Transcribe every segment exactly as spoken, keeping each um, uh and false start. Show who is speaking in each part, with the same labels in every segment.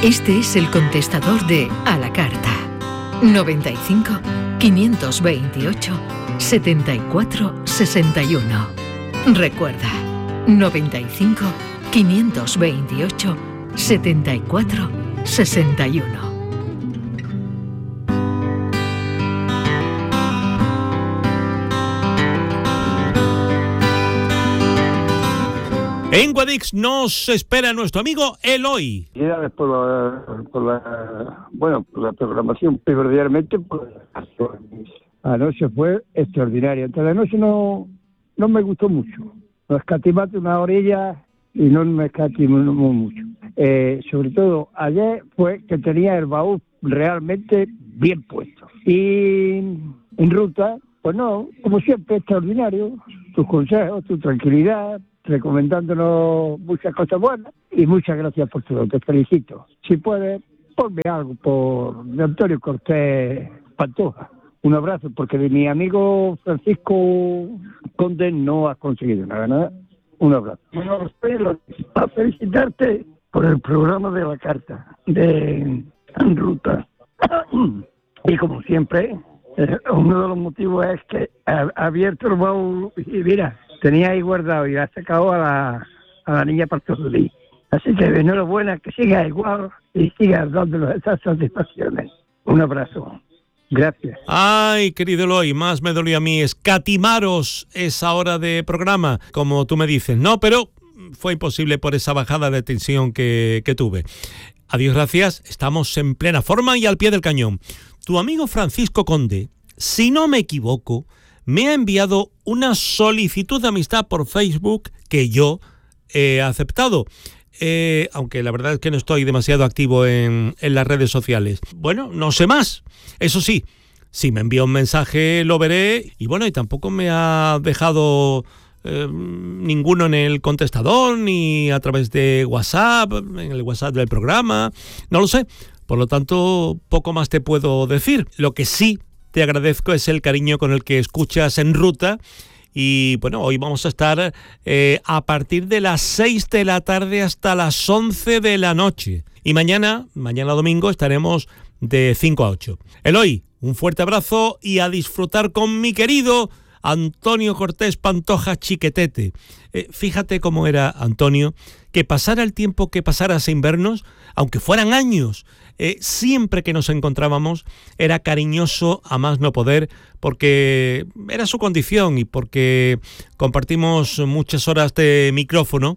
Speaker 1: Este es el contestador de A la Carta. noventa y cinco, quinientos veintiocho, setenta y cuatro sesenta y uno. Recuerda, noventa y cinco, quinientos veintiocho, setenta y cuatro sesenta y uno.
Speaker 2: En Guadix nos espera nuestro amigo Eloy.
Speaker 3: Felicidades por la, por la, bueno, por la programación, primordialmente por la anoche fue extraordinaria. Entonces la noche no, no me gustó mucho. No escatimaste una orilla y no me escatimó mucho. Eh, sobre todo ayer fue que tenía el baúl realmente bien puesto. Y en ruta, pues no, como siempre, extraordinario. Tus consejos, tu tranquilidad, recomendándonos muchas cosas buenas y muchas gracias por todo, te felicito. Si puedes, ponme algo por de Antonio Cortés Pantoja. Un abrazo, porque de mi amigo Francisco Conde no has conseguido nada, nada. Un abrazo. Bueno, espero a felicitarte por el programa de la carta de En Ruta. Y como siempre, eh, uno de los motivos es que ha, ha abierto el baúl y mira, tenía ahí guardado y la ha sacado a la, a la niña Pastorelli. Así que enhorabuena, que siga igual y siga dándonos esas satisfacciones. Un abrazo. Gracias.
Speaker 2: Ay, querido Eloy, más me dolió a mí escatimaros esa hora de programa, como tú me dices, ¿no? Pero fue imposible por esa bajada de tensión que, que tuve. Adiós, gracias. Estamos en plena forma y al pie del cañón. Tu amigo Francisco Conde, si no me equivoco, me ha enviado una solicitud de amistad por Facebook que yo he aceptado. Eh, aunque la verdad es que no estoy demasiado activo en, en las redes sociales. Bueno, no sé más. Eso sí, si me envía un mensaje lo veré. Y bueno, y tampoco me ha dejado eh, ninguno en el contestador, ni a través de WhatsApp, en el WhatsApp del programa. No lo sé. Por lo tanto, poco más te puedo decir. Lo que sí te agradezco es el cariño con el que escuchas En Ruta. Y bueno, hoy vamos a estar eh, a partir de las seis de la tarde hasta las once de la noche. Y mañana, mañana domingo, estaremos de cinco a ocho. Eloy, un fuerte abrazo y a disfrutar con mi querido Antonio Cortés Pantoja Chiquetete. Eh, fíjate cómo era Antonio, que pasara el tiempo que pasara sin vernos, aunque fueran años, eh, siempre que nos encontrábamos era cariñoso a más no poder, porque era su condición y porque compartimos muchas horas de micrófono.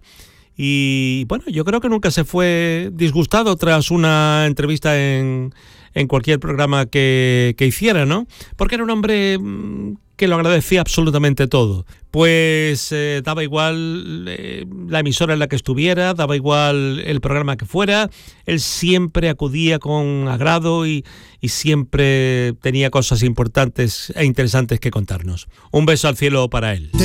Speaker 2: Y bueno, yo creo que nunca se fue disgustado tras una entrevista en, en cualquier programa que, que hiciera, ¿no? Porque era un hombre que lo agradecía absolutamente todo. Pues eh, daba igual eh, la emisora en la que estuviera, daba igual el programa que fuera, él siempre acudía con agrado y, y siempre tenía cosas importantes e interesantes que contarnos. Un beso al cielo para él.